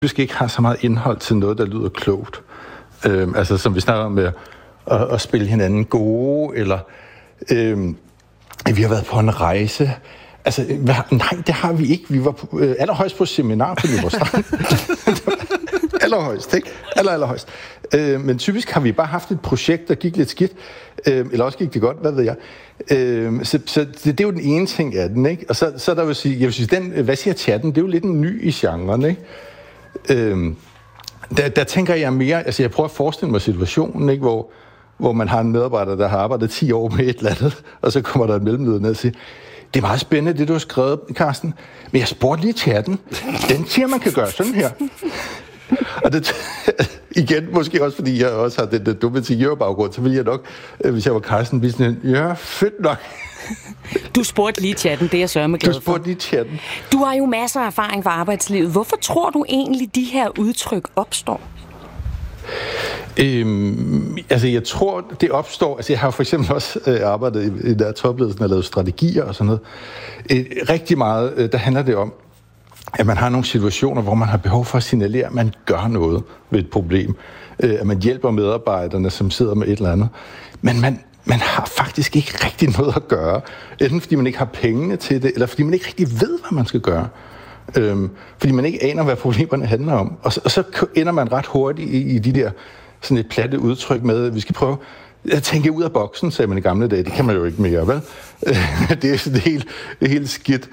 typisk ikke har så meget indhold til noget, der lyder klogt. Altså som vi snakker om med at spille hinanden gode, eller vi har været på en rejse. Altså, nej, det har vi ikke. Vi var allerhøjst på seminar på Nyborg Strand. Allerhøjst, ikke? Allerhøjst. Men typisk har vi bare haft et projekt, der gik lidt skidt. Eller også gik det godt, hvad ved jeg. Så det er jo den ene ting af den, ikke? Og så er der jo sige, jeg vil sige, hvad siger chatten? Det er jo lidt en ny i genren, ikke? Der tænker jeg mere, altså jeg prøver at forestille mig situationen, ikke? Hvor man har en medarbejder, der har arbejdet 10 år med et eller andet, og så kommer der en mellemleder ned og siger, det er meget spændende, det du har skrevet, Carsten, men jeg spurgte lige chatten. Den siger, man kan gøre sådan her. Og det, igen, måske også fordi jeg også har den dumme baggrund, så ville jeg nok, hvis jeg var Carsten, blive sådan, ja, fedt nok. Du spurgte lige chatten, det er jeg sørme glad for. Du spurgte lige chatten. Du har jo masser af erfaring fra arbejdslivet. Hvorfor tror du egentlig, de her udtryk opstår? Altså jeg tror, det opstår. Altså jeg har for eksempel også arbejdet i der topledelsen og lavet strategier og sådan noget. Rigtig meget, der handler det om, at man har nogle situationer, hvor man har behov for at signalere, at man gør noget ved et problem. At man hjælper medarbejderne, som sidder med et eller andet. Men man har faktisk ikke rigtig noget at gøre. Enten fordi man ikke har pengene til det, eller fordi man ikke rigtig ved, hvad man skal gøre. Fordi man ikke aner, hvad problemerne handler om. Og så ender man ret hurtigt i de der sådan et platte udtryk med, at vi skal prøve at tænke ud af boksen, sagde man i gamle dage. Det kan man jo ikke mere, vel? Det er sådan helt skidt.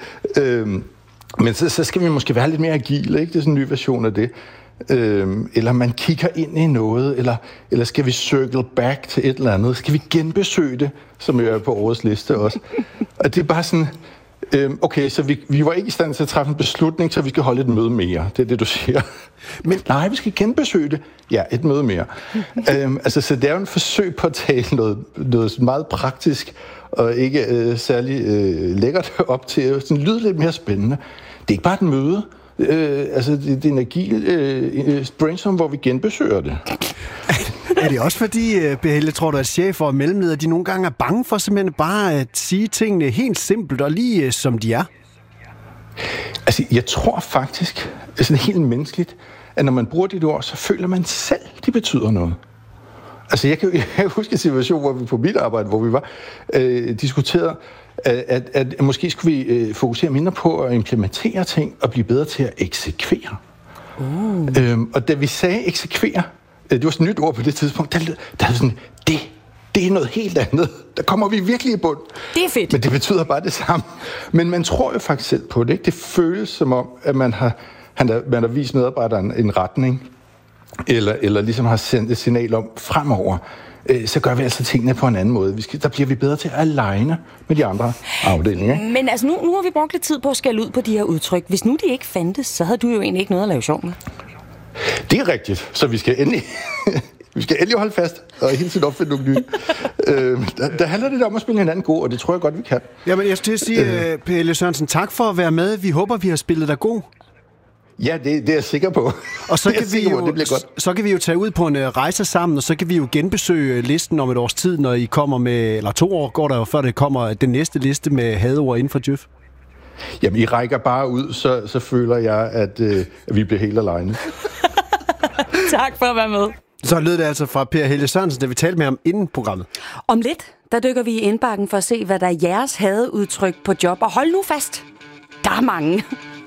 Men så skal vi måske være lidt mere agile, ikke? Det er sådan en ny version af det. Eller man kigger ind i noget, eller skal vi circle back til et eller andet? Skal vi genbesøge det, som jo er på årets liste også? Og det er bare sådan, okay, så vi var ikke i stand til at træffe en beslutning, så vi skal holde et møde mere. Det er det, du siger. Men nej, vi skal genbesøge det. Ja, et møde mere. Altså, så det er jo en forsøg på at tale noget meget praktisk, og ikke særlig lækkert op til at lyde lidt mere spændende. Det er ikke bare et møde. Altså, det er en agil brainstorm, hvor vi genbesøger det. Er det også fordi, Behelle, tror du, at chefer og mellemledere, de nogle gange er bange for simpelthen bare at sige tingene helt simpelt og lige som de er? Altså, jeg tror faktisk, sådan helt menneskeligt, at når man bruger de ord, så føler man selv, de betyder noget. Altså, jeg kan huske en situation, hvor vi på mit arbejde, hvor vi var diskuteret, at måske skulle vi fokusere mindre på at implementere ting og blive bedre til at eksekvere. Og da vi sagde eksekvere, det var sådan et nyt ord på det tidspunkt, der er sådan, det er noget helt andet. Der kommer vi virkelig i bund. Det er fedt. Men det betyder bare det samme. Men man tror jo faktisk selv på det, ikke? Det føles som om, at man har vist medarbejderen en retning, eller ligesom har sendt et signal om fremover, så gør vi altså tingene på en anden måde. Der bliver vi bedre til at aligne med de andre afdelinger. Men altså, nu har vi brugt lidt tid på at skælde ud på de her udtryk. Hvis nu de ikke fandtes, så havde du jo egentlig ikke noget at lave sjov med. Det er rigtigt, så vi skal endelig holde fast og hele tiden opfinde nogle nye. Der handler det om at spille hinanden god, og det tror jeg godt, vi kan. Jamen, jeg skulle til at sige, Pelle Sørensen, tak for at være med. Vi håber, vi har spillet dig god. Ja, det er jeg sikker på. Og så kan vi jo tage ud på en rejse sammen, og så kan vi jo genbesøge listen om et års tid, når I kommer med, eller 2 år går der jo, før det kommer den næste liste med hadeord inden for Djøf. Jamen, I rækker bare ud, så føler jeg, at vi bliver helt alene. Tak for at være med. Så lød det altså fra Per Helle Sørensen, da vi talte med ham inden programmet. Om lidt, der dykker vi i indbakken for at se, hvad der er jeres hadeudtryk på job. Og hold nu fast, der er mange.